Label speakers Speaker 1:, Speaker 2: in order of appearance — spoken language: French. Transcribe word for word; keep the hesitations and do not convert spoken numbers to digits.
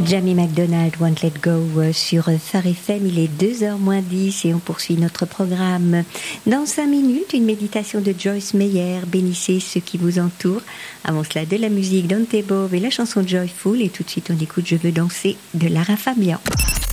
Speaker 1: Jamie McDonald, Won't Let Go euh, sur Phare F M, il est deux heures moins dix et on poursuit notre programme. Dans cinq minutes, une méditation de Joyce Meyer, bénissez ceux qui vous entourent. Avant cela, de la musique d'Ante Bove et la chanson Joyful, et tout de suite on écoute Je veux danser de Lara Fabian.